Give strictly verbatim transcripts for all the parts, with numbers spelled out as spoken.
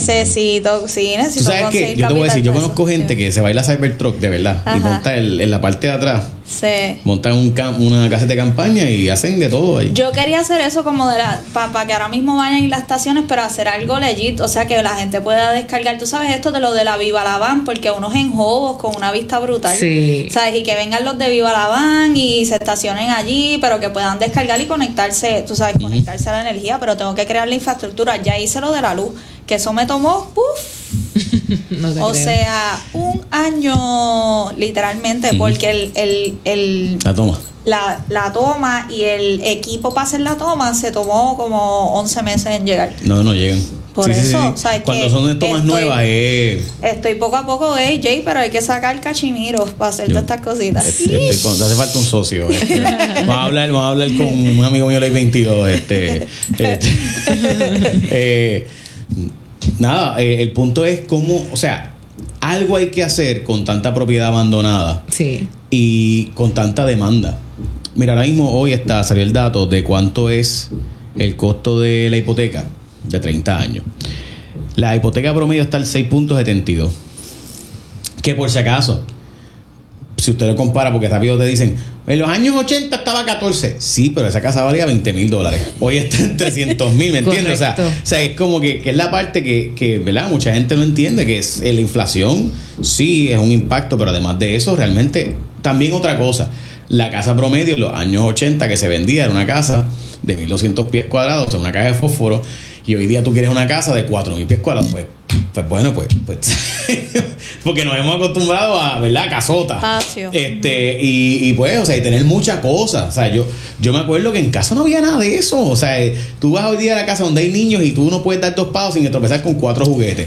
necesito, sí, necesito. ¿Tú sabes qué? Yo te voy a decir, yo conozco gente que se baila Cybertruck de verdad. Ajá. Y monta el, en la parte de atrás. Sí. Montan un cam- una casa de campaña y hacen de todo ahí. Yo quería hacer eso como de la para pa que ahora mismo vayan en las estaciones, pero hacer algo legit, o sea, que la gente pueda descargar. Tú sabes esto de lo de la Viva la Van, porque unos enjobos con una vista brutal. Sí. ¿Sabes? Y que vengan los de Viva la Van y se estacionen allí, pero que puedan descargar y conectarse, tú sabes, conectarse uh-huh. a la energía, pero tengo que crear la infraestructura. Ya hice lo de la luz, que eso me tomó, ¡puf! No o creo. sea, un año literalmente, uh-huh. porque el, el, el la toma la, la toma y el equipo para hacer la toma se tomó como once meses en llegar. No, no llegan. Por sí, eso, sí, sí. o sea, cuando que son tomas estoy, nuevas eh. estoy poco a poco, eh, Jay, pero hay que sacar cachimiros para hacer Yo, todas estas cositas. Este, este, cuando hace falta un socio. Este. vamos a hablar, vamos a hablar con un amigo mío de la veintidós. Este, este. eh, nada, eh, el punto es cómo, o sea, algo hay que hacer con tanta propiedad abandonada. Sí. Y con tanta demanda. Mira, ahora mismo hoy está salió el dato de cuánto es el costo de la hipoteca de treinta años. La hipoteca promedio está al seis punto setenta y dos. Que por si acaso, si usted lo compara, porque rápido te dicen, en los años ochenta estaba catorce. Sí, pero esa casa valía veinte mil dólares. Hoy está en trescientos mil, ¿me entiendes? O sea, o sea, es como que, que es la parte que, que, ¿verdad? Mucha gente no entiende, que es la inflación, sí, es un impacto, pero además de eso, realmente, también otra cosa. La casa promedio en los años ochenta que se vendía era una casa de mil doscientos pies cuadrados, o sea, una caja de fósforo, y hoy día tú quieres una casa de cuatro mil pies cuadrados, pues, pues bueno, pues, pues porque nos hemos acostumbrado a, ¿verdad? Casota. Espacio. Este, y, y pues, o sea, y tener muchas cosas. O sea, yo, yo me acuerdo que en casa no había nada de eso. O sea, tú vas hoy día a la casa donde hay niños y tú no puedes dar dos pasos sin tropezar con cuatro juguetes.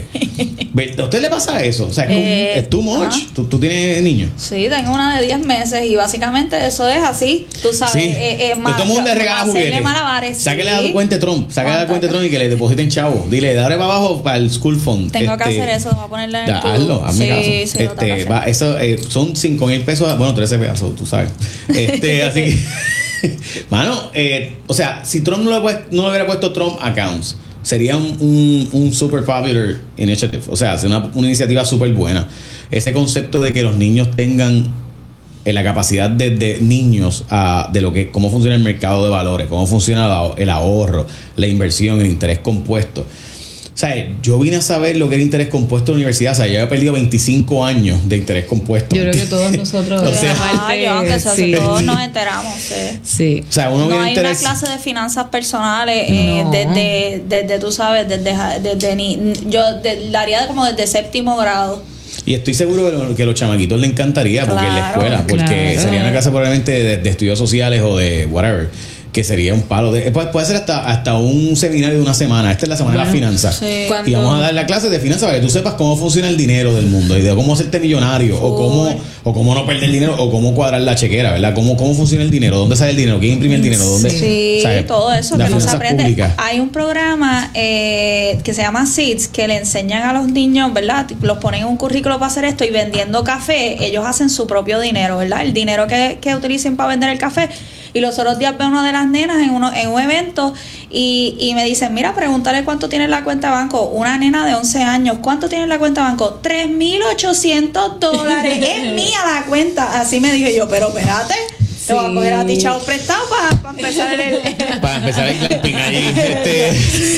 ¿A usted le pasa eso? O sea, es, eh, un, es too much. ¿Ah? ¿Tú, ¿Tú tienes niños? Sí, tengo una de diez meses y básicamente eso es así. Tú sabes, sí. eh, eh, más, todo el mundo le regala juguetes. Malabares. Sáquele sí. a la cuenta de Trump. Sáquele a la cuenta de Trump y que le depositen chavo. Dile, dale para abajo para el school fund. Tengo este, que hacer eso, voy a ponerle en el tubo. Hazlo, hazme sí, caso. Sí, este, va, eso, eh, son cinco mil pesos, bueno, trece pesos, tú sabes. Este, así que, mano, eh, o sea, si Trump no le, no le hubiera puesto Trump accounts, sería un, un, un super popular initiative. O sea, una, una iniciativa súper buena. Ese concepto de que los niños tengan eh, la capacidad de, de niños a, de lo que cómo funciona el mercado de valores, cómo funciona el ahorro, la inversión, el interés compuesto. O sea, yo vine a saber lo que era interés compuesto en la universidad. O sea, yo he perdido veinticinco años de interés compuesto. Yo creo que todos nosotros. o sea, ah, yo, que sí. todos nos enteramos. Sí. sí. O sea, uno no hay interés... una clase de finanzas personales eh, no. desde, desde, tú sabes, desde, desde ni, yo de, la haría como desde séptimo grado. Y estoy seguro que, lo, que a los chamaquitos les encantaría, porque claro, en la escuela, porque claro. sería una clase probablemente de, de estudios sociales o de whatever, que sería un palo de, puede, puede ser hasta, hasta un seminario de una semana. Esta es la semana bueno, de las finanzas sí. y vamos a dar la clase de finanzas para que tú sepas cómo funciona el dinero del mundo y de cómo hacerte millonario Uy. o cómo o cómo no perder dinero o cómo cuadrar la chequera, ¿verdad? Cómo, cómo funciona el dinero, dónde sale el dinero, quién imprime el dinero, dónde sí, ¿sabes? Todo eso que no se aprende públicas. Hay un programa eh, que se llama SEEDS que le enseñan a los niños, ¿verdad? Los ponen en un currículo para hacer esto y vendiendo café, ellos hacen su propio dinero, ¿verdad? El dinero que, que utilicen para vender el café. Y los otros días veo una de las nenas en uno en un evento y, y me dicen, mira, pregúntale cuánto tiene en la cuenta de banco. Una nena de once años, ¿cuánto tiene en la cuenta de banco? tres mil ochocientos dólares. Es mía la cuenta. Así me dije yo, pero espérate. Te voy a coger a ti chavo prestado para pa empezar el, el para empezar el glamping allí este.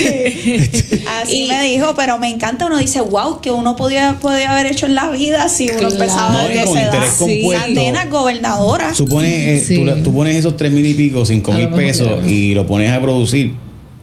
Sí. Así y, me dijo, pero me encanta. Uno dice, wow, que uno podía, podía haber hecho en la vida si uno claro. empezaba desde no, esa edad. Sí. Las nenas gobernadoras. Tú pones, eh, sí. tú, tú pones esos tres mil y pico, cinco mil pesos claro. y lo pones a producir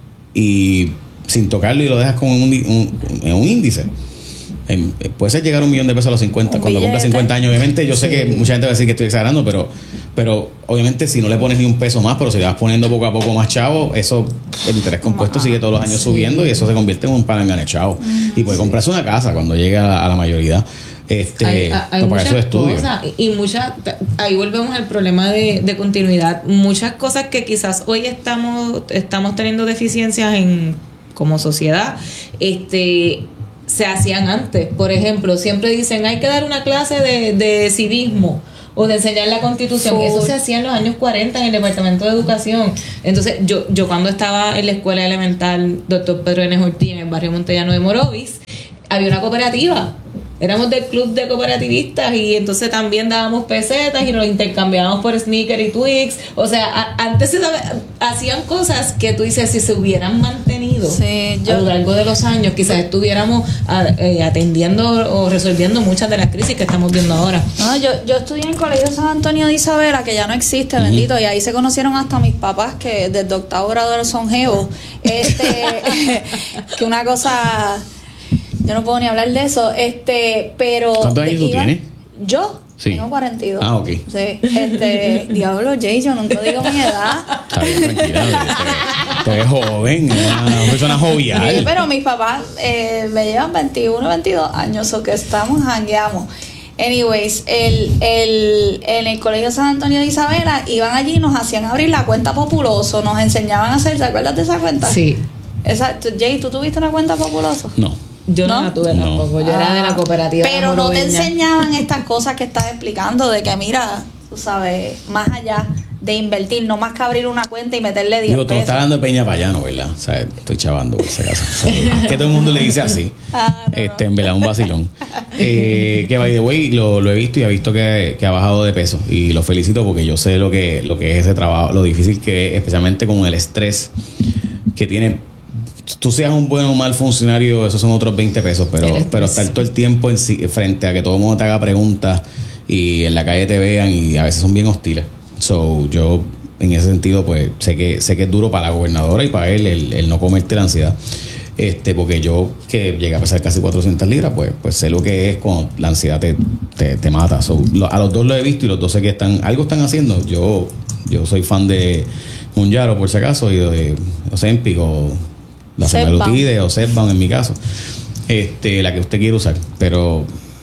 y sin tocarlo y lo dejas con un, un, un, un índice. En, puede ser llegar a un millón de pesos a los cincuenta, un cuando cumpla cincuenta años, obviamente. Yo sí. sé que mucha gente va a decir que estoy exagerando, pero pero obviamente si no le pones ni un peso más, pero si le vas poniendo poco a poco más chavo, eso, el interés compuesto sigue todos los años sí. subiendo y eso se convierte en un palangane chavo. Mm, y puede sí. comprarse una casa cuando llegue a la, a la mayoría. Este, hay, hay para esos estudios. Y muchas, ahí volvemos al problema de, de continuidad. Muchas cosas que quizás hoy estamos, estamos teniendo deficiencias en como sociedad, este se hacían antes. Por ejemplo, siempre dicen hay que dar una clase de, de civismo o de enseñar la Constitución. Full. Eso se hacía en los años cuarenta en el Departamento de Educación. Entonces, yo yo cuando estaba en la escuela elemental doctor Pedro N. Ortiz en el barrio Montellano de Morovis, había una cooperativa. Éramos del club de cooperativistas y entonces también dábamos pesetas y nos intercambiábamos por sneaker y Twix. O sea, a, antes se sabe, hacían cosas que tú dices, si se hubieran mantenido sí, yo, a lo largo de los años, quizás estuviéramos a, eh, atendiendo o resolviendo muchas de las crisis que estamos viendo ahora. No, yo, yo estudié en el Colegio San Antonio de Isabela, que ya no existe, uh-huh. bendito, y ahí se conocieron hasta mis papás, que desde octavo grado son geos. Este, que una cosa... Yo no puedo ni hablar de eso, este, pero... ¿Cuántos años tú tienes? ¿Yo? Sí. Tengo cuarenta y dos. Ah, ok. Sí, este, diablo, Jay, yo nunca digo mi edad. Está bien, tranquila. Tú eres joven, una persona jovial. Sí, pero mis papás eh, me llevan veintiuno, veintidós años, o que estamos, jangueamos. Anyways, el, el, en el Colegio San Antonio de Isabela, iban allí y nos hacían abrir la cuenta Populoso, nos enseñaban a hacer, ¿te acuerdas de esa cuenta? Sí. Esa, Jay, ¿tú tuviste una cuenta Populoso? No. Yo no, ¿No? la tuve tampoco, yo ah, era de la cooperativa. Pero no te enseñaban estas cosas que estás explicando, de que mira, tú sabes, más allá de invertir, no más que abrir una cuenta y meterle diez Digo, tú pesos. estás dando de Peña Payano, ¿verdad? O sea, estoy chavando por si acaso. O sea, que todo el mundo le dice así. Ah, no, este, no. En verdad, un vacilón. Eh, que by the way, lo, lo he visto y he visto que, que ha bajado de peso. Y lo felicito porque yo sé lo que, lo que es ese trabajo, lo difícil que es, especialmente con el estrés que tiene. Tú seas un buen o mal funcionario, esos son otros veinte pesos, pero, pero estar todo el tiempo en, frente a que todo el mundo te haga preguntas y en la calle te vean y a veces son bien hostiles. So, yo en ese sentido pues sé que sé que es duro para la gobernadora y para él el, el no comerte la ansiedad. Este, porque yo que llegué a pesar casi cuatrocientas libras, pues, pues sé lo que es cuando la ansiedad te, te, te mata. So, lo, a los dos lo he visto y los dos sé que están, algo están haciendo. Yo, yo soy fan de Mounjaro por si acaso y de Ozempic o la semaglutide o Zepbound en mi caso, este, la que usted quiere usar, pero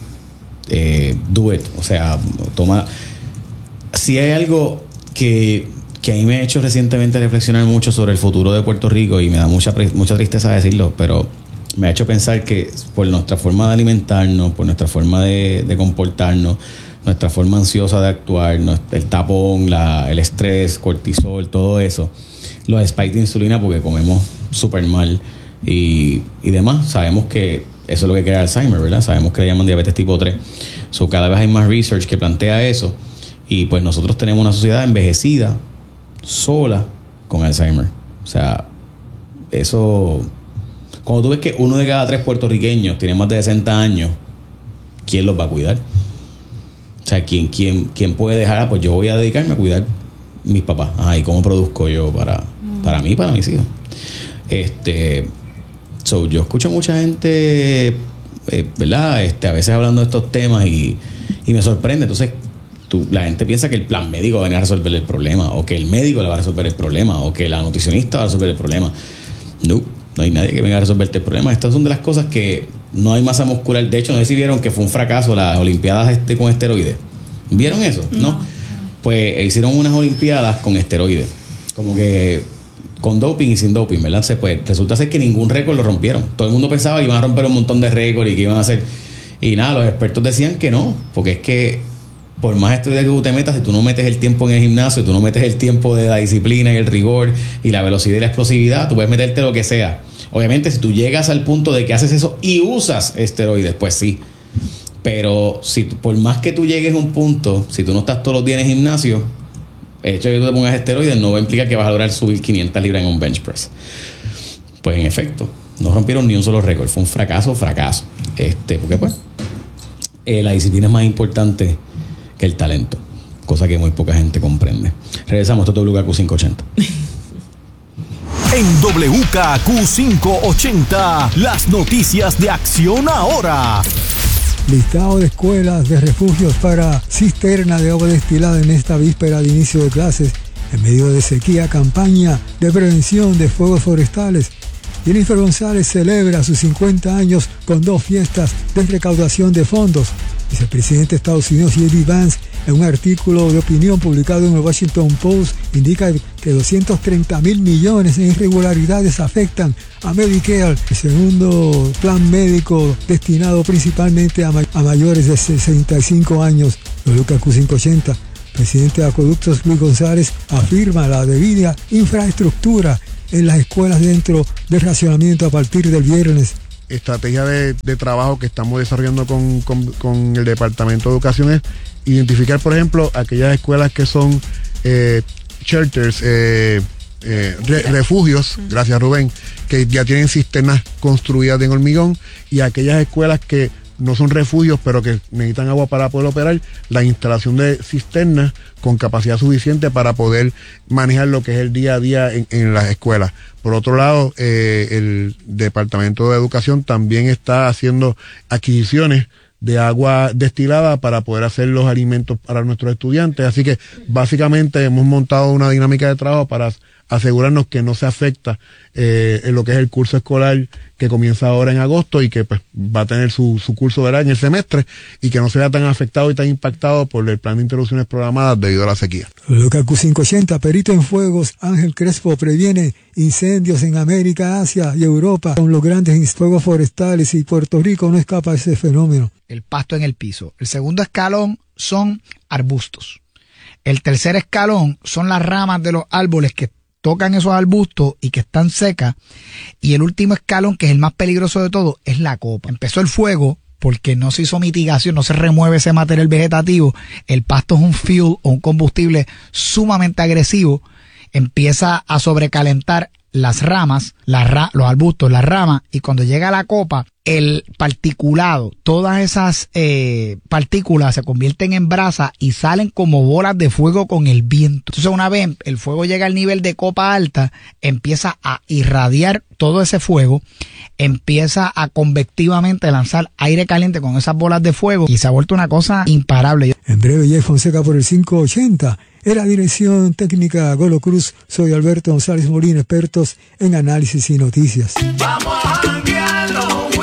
eh, do it, o sea, toma. Si hay algo que, que a mí me ha hecho recientemente reflexionar mucho sobre el futuro de Puerto Rico y me da mucha, mucha tristeza decirlo, pero me ha hecho pensar que por nuestra forma de alimentarnos, por nuestra forma de, de comportarnos, nuestra forma ansiosa de actuar, el tapón, la, el estrés, cortisol, todo eso, los spikes de insulina porque comemos súper mal y, y demás, sabemos que eso es lo que crea Alzheimer, ¿verdad? Sabemos que le llaman diabetes tipo tres. So, cada vez hay más research que plantea eso y pues nosotros tenemos una sociedad envejecida, sola, con Alzheimer. O sea, eso... Cuando tú ves que uno de cada tres puertorriqueños tiene más de sesenta años, ¿quién los va a cuidar? O sea, ¿quién, quién, quién puede dejar? Ah, pues yo voy a dedicarme a cuidar mis papás. Ah, ¿y cómo produzco yo para, mm. para mí y para mis hijos? Este, so, yo escucho mucha gente, eh, ¿verdad? Este, a veces hablando de estos temas y, y me sorprende. Entonces, tú, la gente piensa que el plan médico va a venir a resolver el problema, o que el médico le va a resolver el problema, o que la nutricionista va a resolver el problema. No, no hay nadie que venga a resolverte el problema. Estas son de las cosas que no hay masa muscular. De hecho, no sé si vieron que fue un fracaso las Olimpiadas este con esteroides. ¿Vieron eso? No. ¿No? Pues hicieron unas Olimpiadas con esteroides. Como que con doping y sin doping, ¿verdad? Se, pues, resulta ser que ningún récord lo rompieron. Todo el mundo pensaba que iban a romper un montón de récords y que iban a hacer... Y nada, los expertos decían que no. Porque es que por más esteroides que tú te metas, si tú no metes el tiempo en el gimnasio, si tú no metes el tiempo de la disciplina y el rigor y la velocidad y la explosividad, tú puedes meterte lo que sea. Obviamente, si tú llegas al punto de que haces eso y usas esteroides, pues sí. Pero si por más que tú llegues a un punto, si tú no estás todos los días en el gimnasio, el hecho de que tú te pongas esteroides no va a implicar que vas a lograr subir quinientas libras en un bench press. Pues en efecto, no rompieron ni un solo récord. Fue un fracaso, fracaso. Este, porque pues eh, la disciplina es más importante que el talento, cosa que muy poca gente comprende. Regresamos a W K Q quinientos ochenta. En W K Q quinientos ochenta, las noticias de Acción Ahora. Listado de escuelas de refugios para cisterna de agua destilada en esta víspera de inicio de clases, en medio de sequía, campaña de prevención de fuegos forestales. Jennifer González celebra sus cincuenta años con dos fiestas de recaudación de fondos. Vicepresidente de Estados Unidos J D Vance, en un artículo de opinión publicado en el Washington Post, indica que doscientos treinta mil millones en irregularidades afectan a Medicare, el segundo plan médico destinado principalmente a, ma- a mayores de sesenta y cinco años. W K Q quinientos ochenta. Presidente de Acueductos Luis González afirma la debida infraestructura en las escuelas dentro del racionamiento a partir del viernes. estrategia de, de trabajo que estamos desarrollando con, con, con el Departamento de Educación es identificar, por ejemplo, aquellas escuelas que son eh, shelters, eh, eh, re, refugios, gracias Rubén, que ya tienen cisternas construidas en hormigón, y aquellas escuelas que no son refugios, pero que necesitan agua para poder operar, la instalación de cisternas con capacidad suficiente para poder manejar lo que es el día a día en, en las escuelas. Por otro lado, eh, el Departamento de Educación también está haciendo adquisiciones de agua destilada para poder hacer los alimentos para nuestros estudiantes. Así que básicamente hemos montado una dinámica de trabajo para asegurarnos que no se afecta eh, en lo que es el curso escolar que comienza ahora en agosto y que pues va a tener su, su curso ¿verdad? En el semestre, y que no se vea tan afectado y tan impactado por el plan de interrupciones programadas debido a la sequía. Local Q quinientos ochenta, perito en fuegos, Ángel Crespo previene incendios en América, Asia y Europa con los grandes fuegos forestales, y Puerto Rico no escapa de ese fenómeno. El pasto en el piso. El segundo escalón son arbustos. El tercer escalón son las ramas de los árboles que tocan esos arbustos y que están secas. Y el último escalón, que es el más peligroso de todo, es la copa. Empezó el fuego porque no se hizo mitigación, no se remueve ese material vegetativo. El pasto es un fuel o un combustible sumamente agresivo. Empieza a sobrecalentar las ramas, las ra- los arbustos, las ramas, y cuando llega a la copa, el particulado, todas esas eh, partículas se convierten en brasa y salen como bolas de fuego con el viento. Entonces, una vez el fuego llega al nivel de copa alta, empieza a irradiar todo ese fuego, empieza a convectivamente lanzar aire caliente con esas bolas de fuego, y se ha vuelto una cosa imparable. En breve, Jay Fonseca por el quinientos ochenta. En la dirección técnica Golo Cruz, soy Alberto González Molina, expertos en análisis y noticias. Vamos a janguear los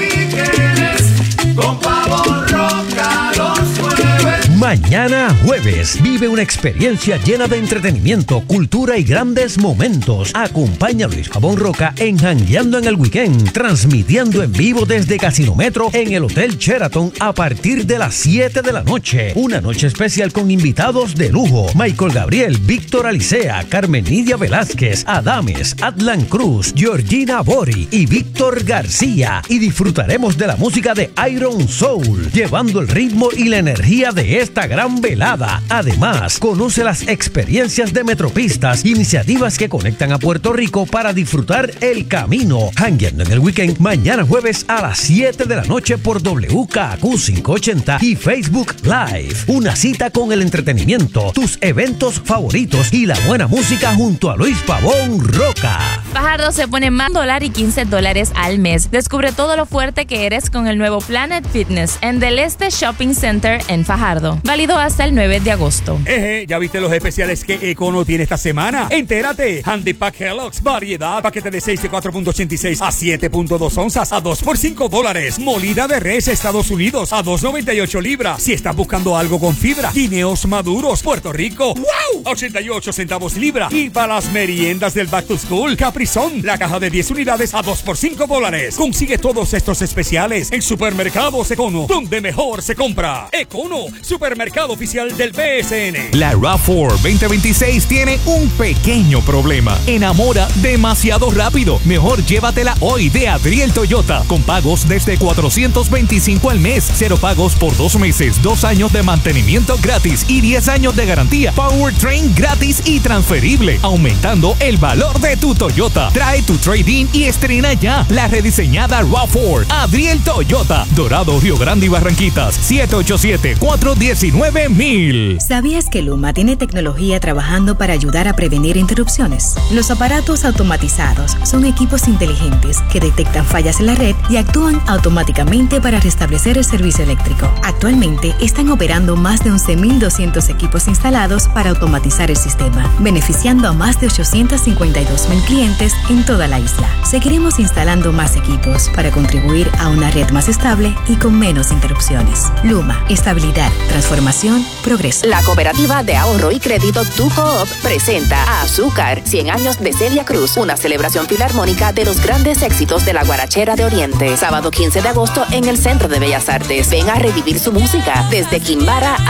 weekends con Pavo Roca los jueves. Mañana jueves, vive una experiencia llena de entretenimiento, cultura y grandes momentos. Acompaña a Luis Pavón Roca en Jangueando en el Weekend, transmitiendo en vivo desde Casino Metro en el Hotel Sheraton a partir de las siete de la noche. Una noche especial con invitados de lujo: Michael Gabriel, Víctor Alicea, Carmen Nidia Velázquez, Adames, Atlan Cruz, Georgina Bori y Víctor García. Y disfrutaremos de la música de Iron Soul, llevando el ritmo y la energía de esta gran velada. Además, conoce las experiencias de Metropistas, iniciativas que conectan a Puerto Rico para disfrutar el camino. Jangueando en el Weekend, mañana jueves a las siete de la noche por W K Q quinientos ochenta y Facebook Live. Una cita con el entretenimiento, tus eventos favoritos y la buena música junto a Luis Pavón Roca. Fajardo se pone más dólar y quince dólares al mes. Descubre todo lo fuerte que eres con el nuevo Planet Fitness en Del Este Shopping Center en Fajardo. Válido hasta el nueve de agosto. Eje, ¿ya viste los especiales que Econo tiene esta semana? Entérate. Handy Pack Kellogg's, variedad, paquete de seis de cuatro punto ochenta y seis a siete punto dos onzas a dos por cinco dólares. Molida de res Estados Unidos a dos noventa y ocho libras. Si estás buscando algo con fibra, guineos maduros, Puerto Rico, ¡wow! ochenta y ocho centavos libra. Y para las meriendas del Back to School, Caprizón, la caja de diez unidades a dos por cinco dólares. Consigue todos estos especiales en Supermercados Econo, donde mejor se compra. Econo, supermercado oficial del B S N. La RAV cuatro veinte veintiséis tiene un pequeño problema. Enamora demasiado rápido. Mejor llévatela hoy de Adriel Toyota, con pagos desde cuatrocientos veinticinco al mes, cero pagos por dos meses, dos años de mantenimiento gratis y diez años de garantía. Powertrain gratis y transferible, aumentando el valor de tu Toyota. Trae tu trade-in y estrena ya la rediseñada RAV cuatro. Adriel Toyota, Dorado, Río Grande y Barranquitas. siete ocho siete, cuatro uno nueve, mil. ¿Sabías que Luma tiene tecnología trabajando para ayudar a prevenir interrupciones? Los aparatos automatizados son equipos inteligentes que detectan fallas en la red y actúan automáticamente para restablecer el servicio eléctrico. Actualmente están operando más de once mil doscientos equipos instalados para automatizar el sistema, beneficiando a más de ochocientos cincuenta y dos mil clientes en toda la isla. Seguiremos instalando más equipos para contribuir a una red más estable y con menos interrupciones. Luma, estabilidad, transformación, progreso. La Cooperativa de Ahorro y Crédito Tu Coop presenta a Azúcar, cien años de Celia Cruz, una celebración filarmónica de los grandes éxitos de la guarachera de Oriente. Sábado quince de agosto en el Centro de Bellas Artes. Ven a revivir su música desde Quimbara